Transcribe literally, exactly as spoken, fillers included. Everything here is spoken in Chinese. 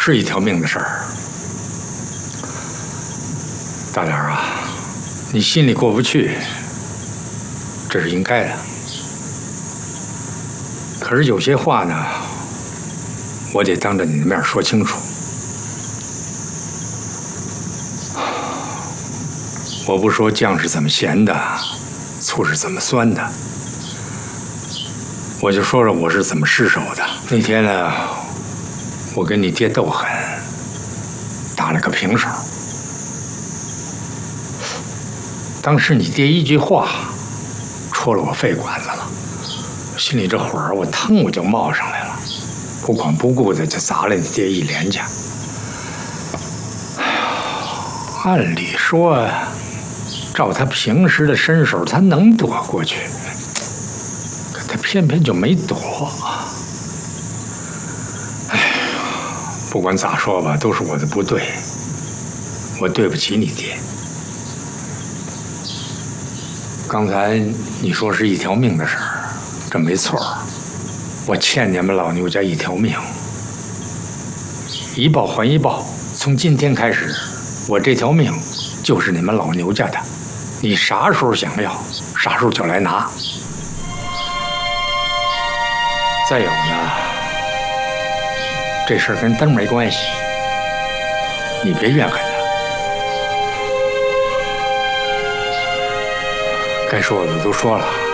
是一条命的事儿。大点儿啊，你心里过不去，这是应该的。可是有些话呢，我得当着你的面说清楚。我不说酱是怎么咸的，醋是怎么酸的，我就说说我是怎么失手的。那天呢，我跟你爹斗狠，打了个平手。当时你爹一句话，戳了我肺管子了，心里这火儿我腾我就冒上来了，不管不顾的就砸了你爹一脸颊。哎呀，按理说，照他平时的身手，他能躲过去，可他偏偏就没躲。哎呀，不管咋说吧，都是我的不对，我对不起你爹。刚才你说是一条命的事儿，这没错儿，我欠你们老牛家一条命，一报还一报。从今天开始，我这条命就是你们老牛家的，你啥时候想要，啥时候就来拿。再有呢，这事儿跟灯没关系，你别怨恨他。该说的我都说了。